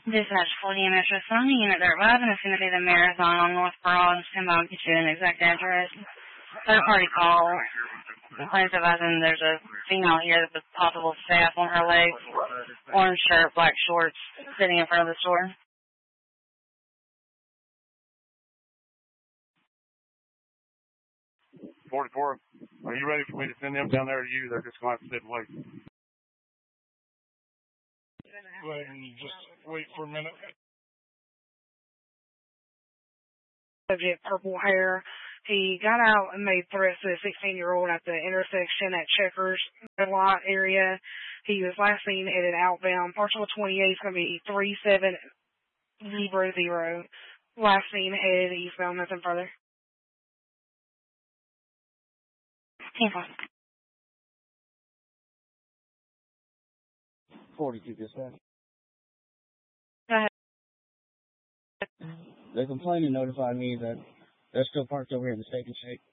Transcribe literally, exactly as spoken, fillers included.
Dispatch forty Metro Sun unit, they're arriving as soon as the Marathon on North Broad and stand by and get you an exact address. Third party call. Complaints advising there's a female here with possible staph on her legs, orange shirt, black shorts, sitting in front of the store. forty-four, are you ready for me to send them down there to you? They're just going to have to sit and wait. Wait, and you just wait for a minute. Subject, purple hair. He got out and made threats to a sixteen-year-old at the intersection at Checkers lot area. He was last seen headed outbound. Parcel twenty-eight is going to be three seven zero zero. Last seen headed eastbound, nothing further. forty-two dispatch. Go ahead. The complainant notified me that they're still parked over here in the Steak and Shake.